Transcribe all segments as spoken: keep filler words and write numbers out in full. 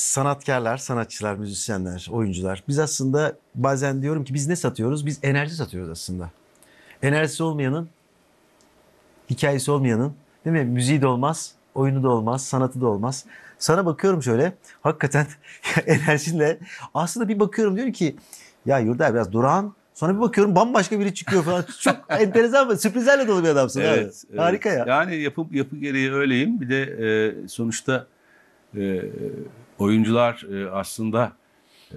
sanatkarlar, sanatçılar, müzisyenler, oyuncular. Biz aslında bazen diyorum ki biz ne satıyoruz? Biz enerji satıyoruz aslında. Enerjisi olmayanın, hikayesi olmayanın, değil mi? Müziği de olmaz, oyunu da olmaz, sanatı da olmaz. Sana bakıyorum şöyle, hakikaten enerjinle. Aslında bir bakıyorum diyorum ki ya Yurda biraz durağan. Sonra bir bakıyorum bambaşka biri çıkıyor falan. Çok enteresan ve sürprizlerle dolu bir adamsın Evet, abi. evet. Harika ya. Yani yapı, yapı gereği öyleyim. Bir de e, sonuçta e, oyuncular e, aslında e,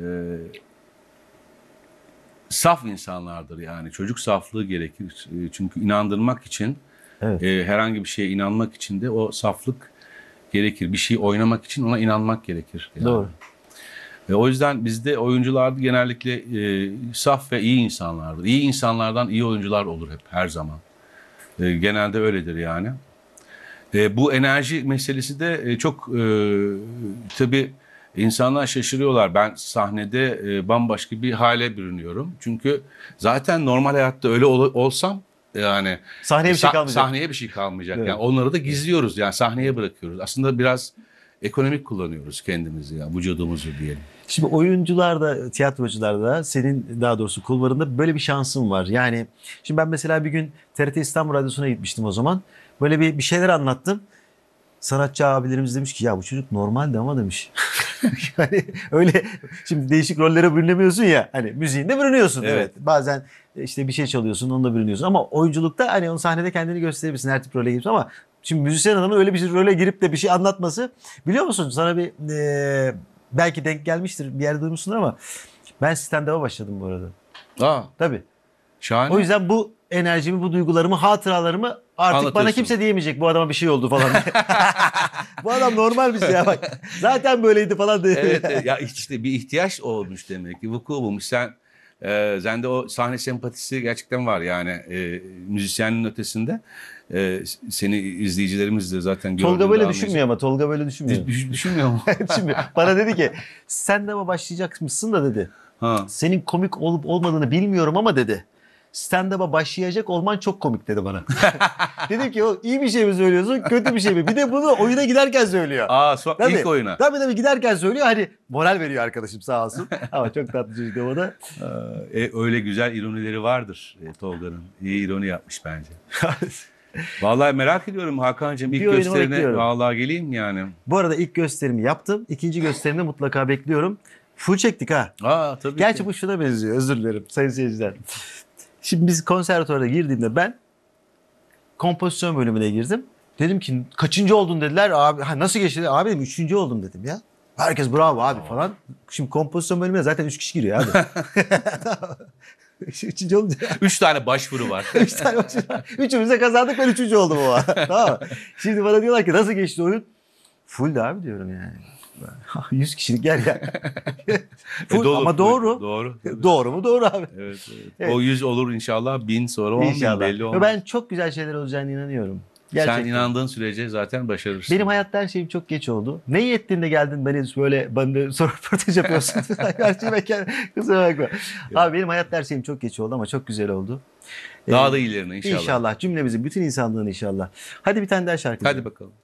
saf insanlardır yani. Çocuk saflığı gerekir. E, çünkü inandırmak için, Evet. e, herhangi bir şeye inanmak için de o saflık gerekir. Bir şey oynamak için ona inanmak gerekir. Yani. Doğru. E, o yüzden bizde oyuncular genellikle e, saf ve iyi insanlardır. İyi insanlardan iyi oyuncular olur hep, her zaman. E, genelde öyledir yani. E, bu enerji meselesi de e, çok e, tabii insanlar şaşırıyorlar. Ben sahnede e, bambaşka bir hale bürünüyorum. Çünkü zaten normal hayatta öyle ol, olsam yani Sahneye bir şey sa- kalmayacak. sahneye bir şey kalmayacak. Evet. Yani onları da gizliyoruz. Yani sahneye bırakıyoruz. Aslında biraz ekonomik kullanıyoruz kendimizi, yani vücudumuzu diyelim. Şimdi oyuncularda, tiyatrocularda senin daha doğrusu kulvarında böyle bir şansın var. Yani şimdi ben mesela bir gün T R T İstanbul Radyosu'na gitmiştim o zaman. Böyle bir, bir şeyler anlattım. Sanatçı abilerimiz demiş ki ya bu çocuk normaldi ama demiş. Yani öyle şimdi değişik rollere bürünemiyorsun ya. Hani müziğinde bürünüyorsun evet. Evet. Bazen işte bir şey çalıyorsun onunla bürünüyorsun. Ama oyunculukta hani onun sahnede kendini gösterebilirsin her tip role girip ama şimdi müzisyen adamın öyle bir role girip de bir şey anlatması biliyor musun? Sana bir e, belki denk gelmiştir bir yerde duymuşsundur ama ben stand-up'a başladım bu arada. Aa, Tabii. şahane. O yüzden bu enerjimi, bu duygularımı, hatıralarımı artık bana Anlatıyorsun. kimse diyemeyecek bu adama bir şey oldu falan diye. Bu adam normal bir şey ya bak. Zaten böyleydi falan diye. Evet, evet. Ya işte bir ihtiyaç olmuş demek ki, vuku bulmuş. Sen e, sende o sahne sempatisi gerçekten var yani, e, müzisyenin ötesinde. E, seni izleyicilerimiz de zaten Tolga gördüğünde böyle anlayacak. düşünmüyor ama Tolga böyle düşünmüyor. Düş- Düşünmüyor mu? Şimdi bana dedi ki sen de ama başlayacakmışsın da dedi. Ha. Senin komik olup olmadığını bilmiyorum ama dedi. Stand-up'a başlayacak olman çok komik dedi bana. Dedim ki o iyi bir şey mi söylüyorsun kötü bir şey mi? Bir de bunu oyuna giderken söylüyor. Aa, so Tabii, ilk oyuna. Tabii tabii giderken söylüyor. Hani moral veriyor arkadaşım sağ olsun. Ama çok tatlı çocuk o da. E, öyle güzel ironileri vardır e, Tolga'nın. İyi ironi yapmış bence. Vallahi merak ediyorum Hakan'cığım, ilk Bir oyunumu gösterine bekliyorum. vallahi geleyim yani. Bu arada ilk gösterimi yaptım. İkinci gösterimde mutlaka bekliyorum. Full çektik ha. Aa, tabii Gerçi ki. bu şuna benziyor. Özür dilerim sayın seyirciler. Şimdi biz konservatuara girdiğimde ben kompozisyon bölümüne girdim. Dedim ki kaçıncı oldun dediler. Abi ha, nasıl geçti? Abi dedim üçüncü oldum dedim ya. Herkes bravo abi Aa. falan. Şimdi kompozisyon bölümüne zaten üç kişi giriyor abi. Üçüncü olunca. Üç tane başvuru var. Üç tane başvuru var. Üçümüz de kazandık ben üçüncü oldum o. Tamam mı? Şimdi bana diyorlar ki nasıl geçti oyun? Full de abi diyorum yani. yüz kişilik yer ya. Full, E, dolu, ama full. doğru. Doğru. Doğru mu? Doğru abi. Evet, evet. Evet. O yüz olur inşallah, bin sonra on bin İnşallah. belli Ve olmaz. ben çok güzel şeyler olacağına inanıyorum. Gerçekten. Sen inandığın sürece zaten başarırsın. Benim hayatta her şeyim çok geç oldu. Ne iyi ettin de geldin beni böyle bana soru röportaj yapıyorsun. Gerçi ben kendim, kusura bakma. Abi benim hayatta her şeyim çok geç oldu ama çok güzel oldu. Daha Ee, da iyilerine inşallah. İnşallah. Cümlemizin bütün insanlığın inşallah. Hadi bir tane daha şarkı. Hadi bakalım.